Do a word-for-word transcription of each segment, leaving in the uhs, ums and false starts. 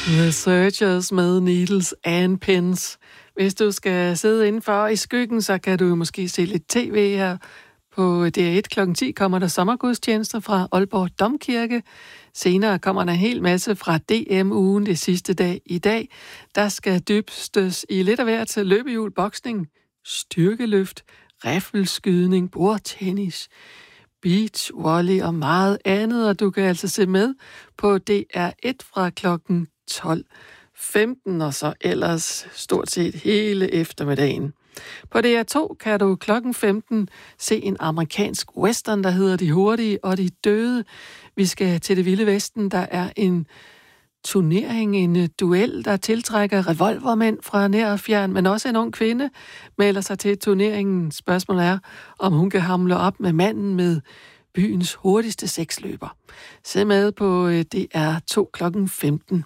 The Searchers med Needles and Pins. Hvis du skal sidde indenfor i skyggen, så kan du måske se lidt tv her. På D R et klokken ti kommer der sommergudstjenester fra Aalborg Domkirke. Senere kommer der en hel masse fra D M-ugen det sidste dag i dag. Der skal dybstes i lidt af hvert til løbehjul, boksning, styrkeløft, riffelskydning, bordtennis, beach, volley og meget andet. Og du kan altså se med på D R et fra klokken tolv femten og så ellers stort set hele eftermiddagen. På D R to kan du klokken femten se en amerikansk western, der hedder De Hurtige og de Døde. Vi skal til det vilde vesten. Der er en turnering, en duel, der tiltrækker revolvermænd fra nær og fjern, men også en ung kvinde melder sig til turneringen. Spørgsmålet er, om hun kan hamle op med manden med byens hurtigste seksløber. Se med på D R to klokken femten.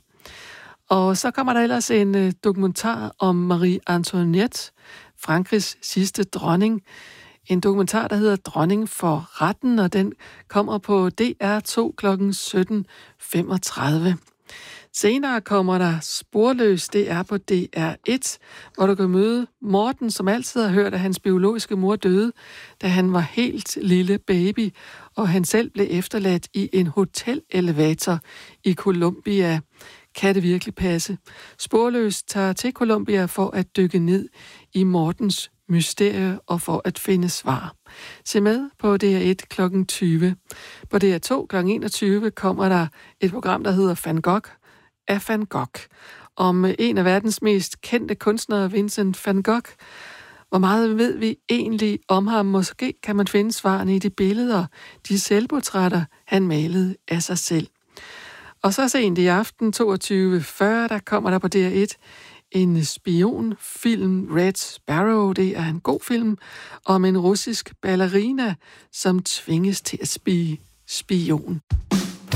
Og så kommer der ellers en dokumentar om Marie Antoinette, Frankrigs sidste dronning. En dokumentar, der hedder Dronning for retten, og den kommer på D R to klokken sytten femogtredive. Senere kommer der Sporløs, det er på D R et, hvor du kan møde Morten, som altid har hørt, at hans biologiske mor døde, da han var helt lille baby, og han selv blev efterladt i en hotelelevator i Colombia. Kan det virkelig passe? Sporløs tager til Colombia for at dykke ned i Mortens mysterie og for at finde svar. Se med på D R et klokken tyve. På D R to klokken enogtyve kommer der et program, der hedder Van Gogh af Van Gogh, om en af verdens mest kendte kunstnere, Vincent van Gogh. Hvor meget ved vi egentlig om ham? Måske kan man finde svarene i de billeder, de selvportrætter, han malede af sig selv. Og så sent i aften toogtyve fyrre, der kommer der på D R et en spionfilm, Red Sparrow. Det er en god film om en russisk ballerina, som tvinges til at spie spion.